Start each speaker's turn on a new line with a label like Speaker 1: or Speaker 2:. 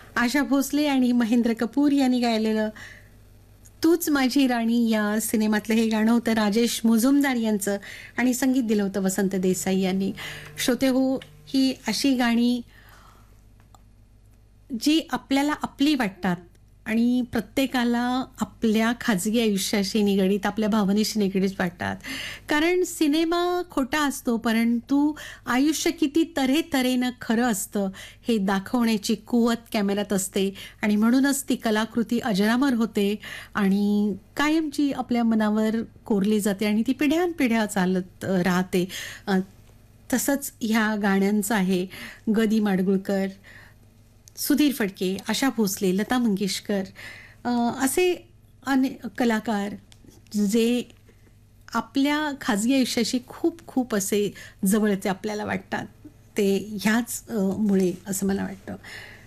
Speaker 1: आशा भोसले आणि महेंद्र कपूर यांनी गायलेलं तूच माझी राणी या सिनेमातलं हे गाणं होतं राजेश मुजुमदार यांचं आणि संगीत दिलं होतं वसंत देसाई यांनी. श्रोते हो, ही अशी गाणी जी आपल्याला आपली वाटतात आणि प्रत्येकाला आपल्या खाजगी आयुष्याशी निगडीत, आपल्या भावनेशी निगडीत वाटतात. कारण सिनेमा खोटा असतो, परंतु आयुष्य किती तऱ्हेतऱ्हेनं खरं असतं हे दाखवण्याची कुवत कॅमेऱ्यात असते आणि म्हणूनच ती कलाकृती अजरामर होते आणि कायमची आपल्या मनावर कोरली जाते आणि ती पिढ्यानपिढ्या चालत राहते. तसंच ह्या गाण्यांचं आहे. ग. माडगुळकर, सुधीर फडके, आशा भोसले, लता मंगेशकर असे अनेक कलाकार जे आपल्या खाजगी आयुष्याशी खूप खूप असे जवळचे आपल्याला वाटतात. ते ह्याच मुळे असं मला वाटतं.